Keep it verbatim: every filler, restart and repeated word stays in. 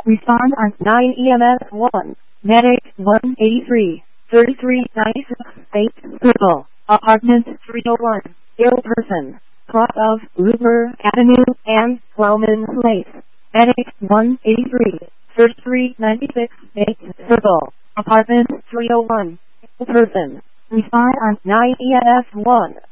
Respond on nine E M S one. Medic one eighty-three, thirty-three ninety-six, eight, Circle, Apartment three oh one, ill person, cross of Ruber Avenue and Plowman Place. Medic one eighty-three, thirty-three ninety-six, eight, Circle, Apartment three oh one, ill person. Respond on nine E M S one.